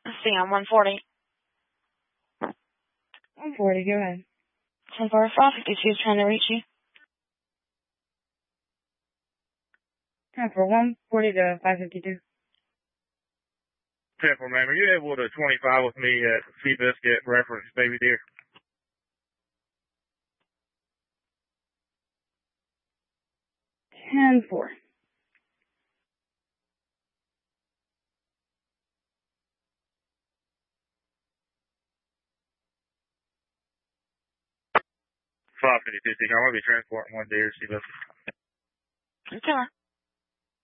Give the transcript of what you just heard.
See, I'm 140. 140, go ahead. 10-4-552 is trying to reach you. 10-4-140 to 552. 10-4, ma'am. Are you able to 25 with me at Seabiscuit reference Baby Deer? 10-4. $552. I'm going to be transporting one deer to Seabiscuit. Okay.